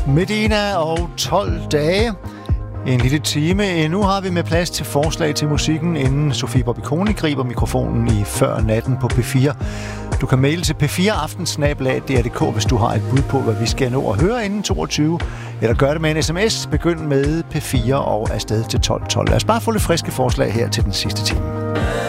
Medina og 12 dage. En lille time. Nu har vi med plads til forslag til musikken, inden Sofie Bobby-Kone griber mikrofonen i Før Natten på P4. Du kan maile til p4aften@dr.dk, hvis du har et bud på, hvad vi skal nå at høre inden 22. Eller gør det med en sms. Begynd med P4 og afsted til 12.12. Lad os bare få lidt friske forslag her til den sidste time.